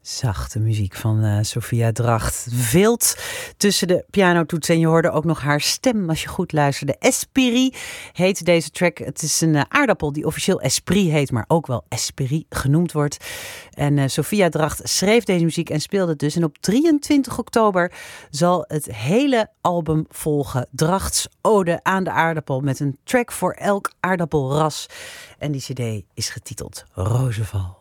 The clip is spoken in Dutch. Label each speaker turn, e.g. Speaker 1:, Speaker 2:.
Speaker 1: Zachte muziek van Sophia Dracht. Vilt tussen de pianotoetsen. En je hoorde ook nog haar stem als je goed luisterde. Esprit heet deze track. Het is een aardappel die officieel Esprit heet, maar ook wel Esprit genoemd wordt. En Sophia Dracht schreef deze muziek en speelde het dus. En op 23 oktober zal het hele album volgen. Drachts Ode aan de aardappel met een track voor elk aardappelras. En die cd is getiteld Rozenval.